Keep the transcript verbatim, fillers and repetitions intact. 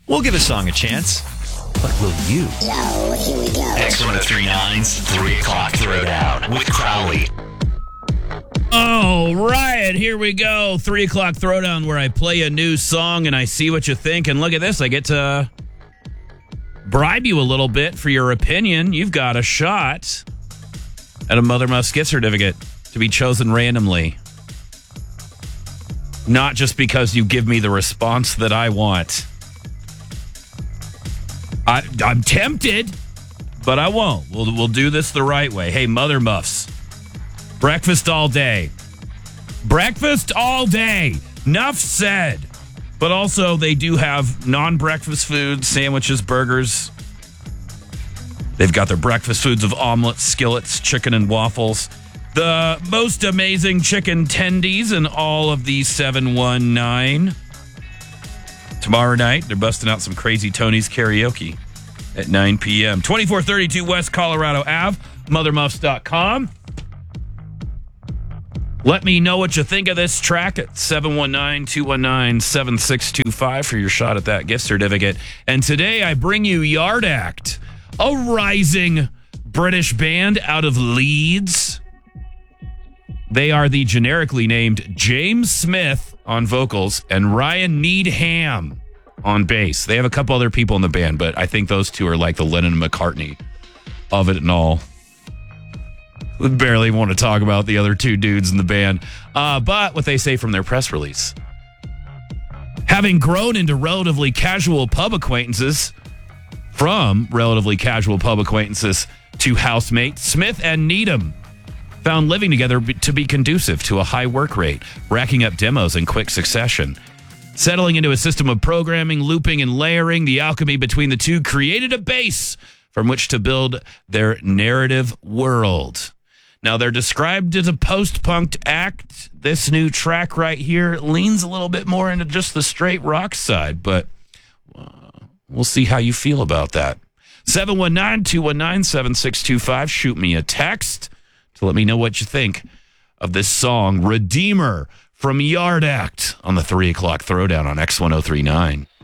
We'll give a song a chance. But will you? Yo, here we go. X one oh three nine's three o'clock Throwdown with Crowley. All right, here we go. Three o'clock Throwdown, where I play a new song and I see what you think. And look at this. I get to bribe you a little bit for your opinion. You've got a shot at a Mother Muffs gift certificate to be chosen randomly. Not just because you give me the response that I want. I, I'm tempted, but I won't. We'll, we'll do this the right way. Hey, Mother Muffs. Breakfast all day. Breakfast all day. Nuff said. But also, they do have non-breakfast foods, sandwiches, burgers. They've got their breakfast foods of omelets, skillets, chicken, and waffles. The most amazing chicken tendies in all of the seven one nine. Tomorrow night, they're busting out some Crazy Tony's karaoke at nine p.m. twenty-four thirty-two West Colorado Avenue, mother muffs dot com. Let me know what you think of this track at seven one nine, two one nine, seven six two five for your shot at that gift certificate. And today I bring you Yard Act, a rising British band out of Leeds. They are the generically named James Smith on vocals and Ryan Needham on bass. They have a couple other people in the band, but I think those two are like the Lennon and McCartney of it and all. We barely want to talk about the other two dudes in the band. Uh, but what they say from their press release. Having grown into relatively casual pub acquaintances, from relatively casual pub acquaintances to housemates, Smith and Needham found living together to be conducive to a high work rate, racking up demos in quick succession. Settling into a system of programming, looping, and layering, the alchemy between the two created a base from which to build their narrative world. Now, they're described as a post-punk act. This new track right here leans a little bit more into just the straight rock side, but uh, we'll see how you feel about that. seven one nine, two one nine, seven six two five. Shoot me a text to let me know what you think of this song, Redeemer, from Yard Act, on the three o'clock Throwdown on X one oh three nine.